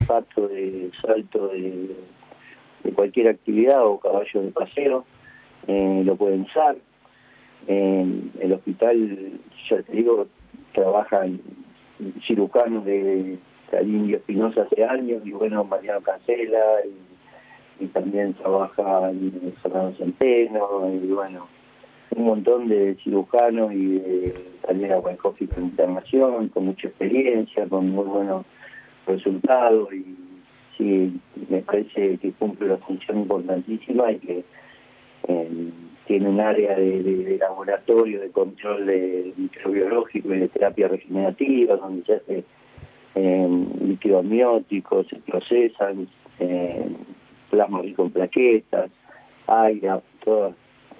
pato, de salto, de cualquier actividad o caballo de paseo, lo pueden usar. En el hospital, ya te digo, trabajan cirujanos de Indio Espinosa hace años, y bueno, Mariano Cancela, y también trabaja Fernando Centeno, y bueno, un montón de cirujanos y de Daniela Weinhoff con internación, con mucha experiencia, con muy buenos resultados, y sí, me parece que cumple una función importantísima y que tiene un área de laboratorio, de control de microbiológico y de terapia regenerativa, donde se hace líquidos amnióticos, se procesan plasma rico en plaquetas, aire, todas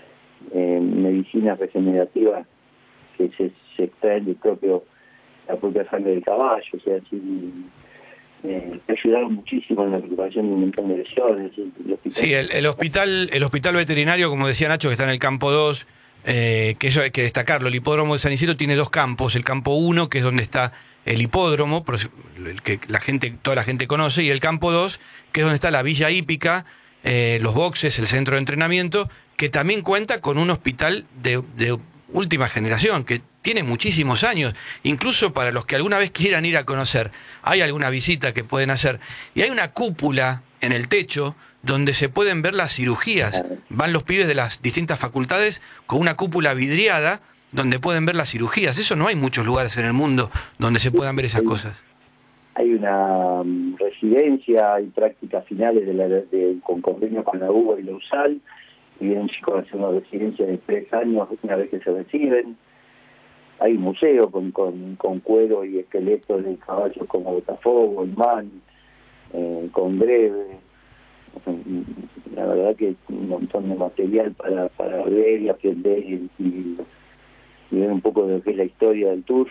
medicinas regenerativas que se extraen de la propia sangre del caballo. O sea, sí, ayudaron muchísimo en la recuperación de un montón de lesiones. Sí, el hospital veterinario, como decía Nacho, que está en el campo 2, que eso hay que destacarlo. El hipódromo de San Isidro tiene dos campos: el campo 1, que es donde está el hipódromo, el que toda la gente conoce, y el campo 2, que es donde está la villa hípica, los boxes, el centro de entrenamiento, que también cuenta con un hospital de última generación, que tiene muchísimos años. Incluso para los que alguna vez quieran ir a conocer, hay alguna visita que pueden hacer. Y hay una cúpula en el techo donde se pueden ver las cirugías. Van los pibes de las distintas facultades con una cúpula vidriada donde pueden ver las cirugías. Eso no hay muchos lugares en el mundo donde se puedan ver esas cosas. Hay una residencia y prácticas finales con convenio con la UBA y la USAL, y vienen chicos a hacer una residencia de 3 años una vez que se reciben. Hay un museo con cuero y esqueletos de caballos como Botafogo, Imán, con Greve. La verdad que un montón de material para ver y aprender y ver un poco de lo que es la historia del turf.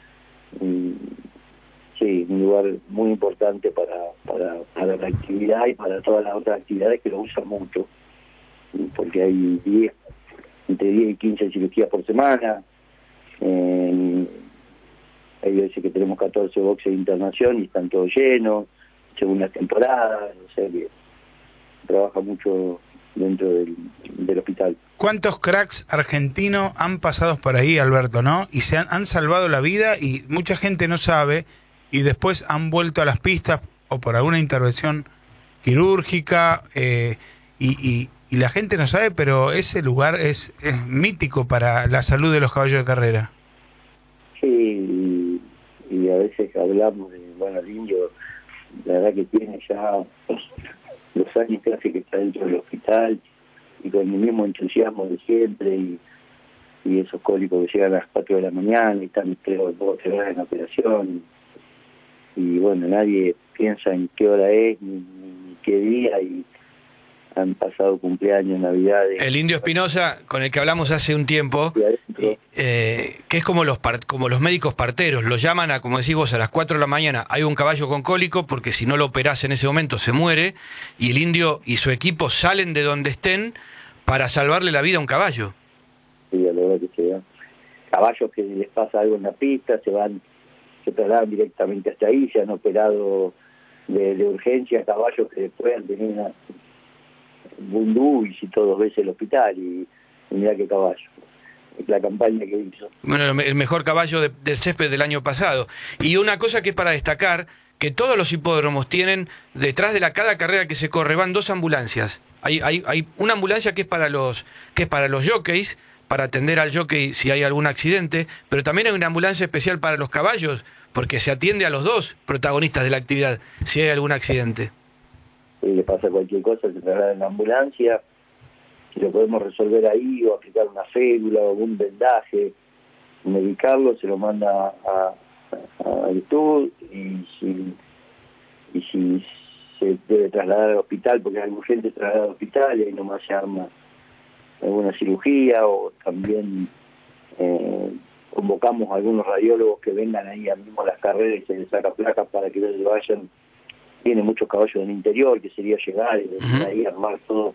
Sí, un lugar muy importante para la actividad y para todas las otras actividades que lo usan mucho, porque hay entre 10 y 15 cirugías por semana. Hay veces que tenemos 14 boxes de internación y están todos llenos, según las temporadas. O sea que trabaja mucho dentro del hospital. ¿Cuántos cracks argentinos han pasado por ahí, Alberto, no? Y se han salvado la vida, y mucha gente no sabe, y después han vuelto a las pistas o por alguna intervención quirúrgica, y la gente no sabe, pero ese lugar es mítico para la salud de los caballos de carrera. Sí, y a veces hablamos de, bueno, el indio, la verdad que tiene ya los años que hace que está dentro del hospital, y con el mismo entusiasmo de siempre, y esos cólicos que llegan a las 4 de la mañana y están 3 o 2 horas en operación, y bueno, nadie piensa en qué hora es ni qué día, y han pasado cumpleaños, navidades. El Indio Espinosa, con el que hablamos hace un tiempo, que es como los médicos parteros, lo llaman como decís vos, a las 4 de la mañana hay un caballo con cólico, porque si no lo operás en ese momento se muere, y el Indio y su equipo salen de donde estén para salvarle la vida a un caballo. Sí, la verdad que se da. Caballos que les pasa algo en la pista, se trasladan directamente hasta ahí, se han operado de urgencia, caballos que después han tenido una bundú y 2 veces el hospital, y mirá qué caballo. La campaña que hizo. Bueno, el mejor caballo del césped del año pasado. Y una cosa que es para destacar, que todos los hipódromos tienen, detrás de cada carrera que se corre, van 2 ambulancias. Hay una ambulancia que es para los jockeys, para atender al jockey si hay algún accidente, pero también hay una ambulancia especial para los caballos, porque se atiende a los 2 protagonistas de la actividad si hay algún accidente. Si le pasa cualquier cosa, se traslada en la ambulancia. Si lo podemos resolver ahí, o aplicar una férula o un vendaje, medicarlo, se lo manda al TUR, y si se debe trasladar al hospital, porque hay gente trasladada al hospital, y ahí nomás se arma alguna cirugía, o también convocamos a algunos radiólogos que vengan ahí al mismo las carreras y se les saca placas para que ellos vayan. Tiene muchos caballos del interior, que sería llegar y ahí armar todo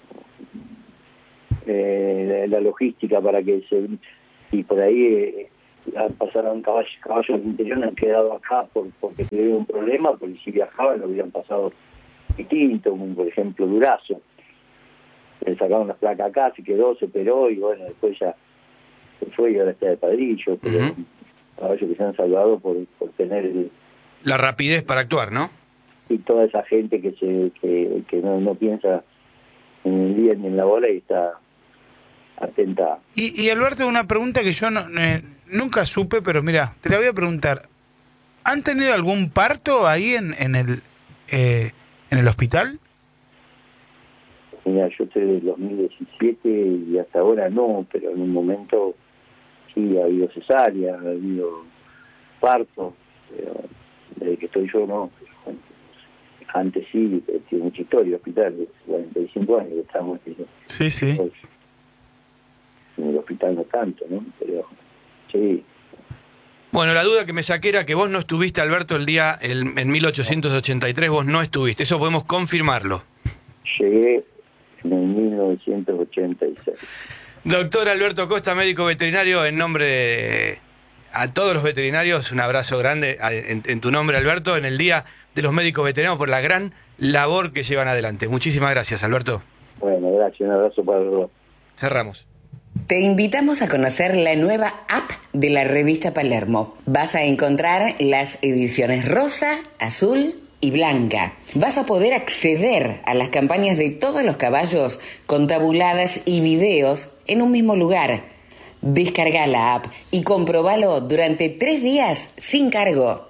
la logística para que y por ahí pasaron caballos del interior, han quedado acá porque tuvieron un problema, porque si viajaban lo hubieran pasado distinto, como por ejemplo Durazo. Le sacaron la placa acá, se quedó, se operó y bueno, después ya se fue y ahora está de Padrillo, pero caballos que se han salvado por tener la rapidez para actuar, ¿no? Y toda esa gente que no piensa en el día ni en la bola y está atenta. Y Alberto, una pregunta que yo nunca supe, pero mira, te la voy a preguntar. ¿Han tenido algún parto ahí en el hospital? Mira, yo estoy del 2017 y hasta ahora no, pero en un momento sí ha habido cesárea, ha habido parto, pero desde que estoy yo no. Antes sí, tiene mucha historia, hospital, 45 años que estamos. Sí, sí. En el hospital no tanto, ¿no? Pero sí. Bueno, la duda que me saqué era que vos no estuviste, Alberto, en 1883, vos no estuviste, eso podemos confirmarlo. Llegué en el 1986. Doctor Alberto Costa, médico veterinario, en nombre de a todos los veterinarios, un abrazo grande en tu nombre, Alberto, en el Día de los Médicos Veterinarios por la gran labor que llevan adelante. Muchísimas gracias, Alberto. Bueno, gracias, un abrazo para los dos. Cerramos. Te invitamos a conocer la nueva app de la revista Palermo. Vas a encontrar las ediciones rosa, azul y blanca. Vas a poder acceder a las campañas de todos los caballos con tabuladas y videos en un mismo lugar. Descarga la app y comprobalo durante 3 días sin cargo.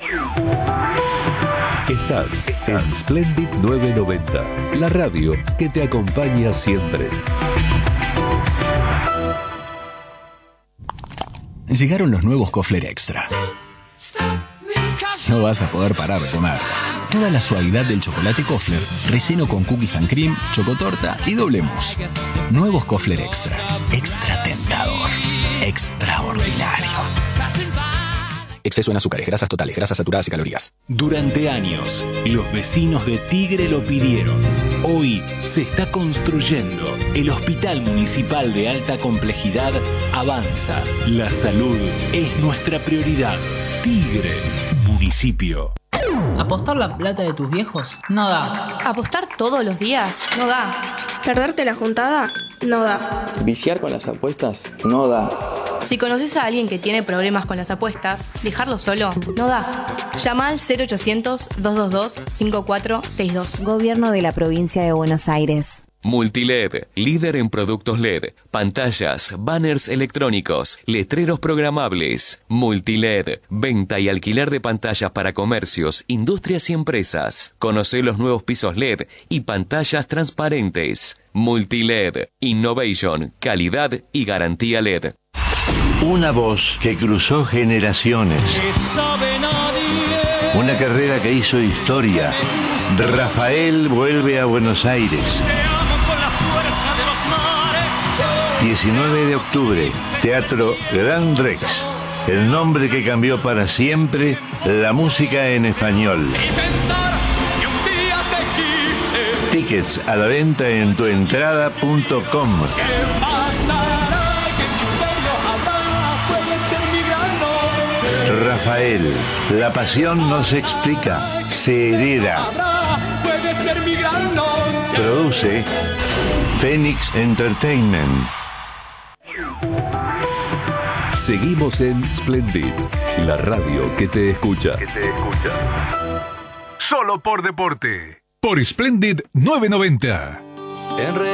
Estás en Splendid 990, la radio que te acompaña siempre. Llegaron los nuevos Kofler Extra. No vas a poder parar de comer. Toda la suavidad del chocolate Kofler, relleno con cookies and cream, chocotorta y doble mousse. Nuevos Kofler Extra. Extra tentador. Extraordinario. Exceso en azúcares, grasas totales, grasas saturadas y calorías. Durante años, los vecinos de Tigre lo pidieron. Hoy se está construyendo. El Hospital Municipal de Alta Complejidad avanza. La salud es nuestra prioridad. Tigre, municipio. ¿Apostar la plata de tus viejos? No da. ¿Apostar todos los días? No da. ¿Perderte la juntada? No da. ¿Viciar con las apuestas? No da. Si conoces a alguien que tiene problemas con las apuestas, dejarlo solo no da. Llama al 0800-222-5462. Gobierno de la Provincia de Buenos Aires. Multiled, líder en productos LED, pantallas, banners electrónicos, letreros programables. Multiled, venta y alquiler de pantallas para comercios, industrias y empresas. Conoce los nuevos pisos LED y pantallas transparentes. Multiled, innovation, calidad y garantía LED. Una voz que cruzó generaciones. Una carrera que hizo historia. Rafael vuelve a Buenos Aires. 19 de octubre, Teatro Gran Rex. El nombre que cambió para siempre la música en español. Tickets a la venta en tuentrada.com. Rafael, la pasión no se explica, se hereda. Produce Phoenix Entertainment. Seguimos en Splendid, la radio que te escucha. Solo por deporte. Por Splendid 990.